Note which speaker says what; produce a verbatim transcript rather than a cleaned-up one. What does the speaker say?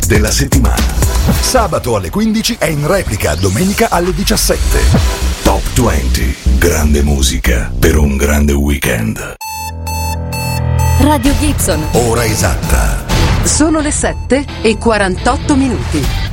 Speaker 1: hit della settimana. Sabato alle quindici e in replica domenica alle diciassette. Top venti. Grande musica per un grande weekend.
Speaker 2: Radio Gibson.
Speaker 1: Ora esatta.
Speaker 2: Sono le sette e quarantotto minuti.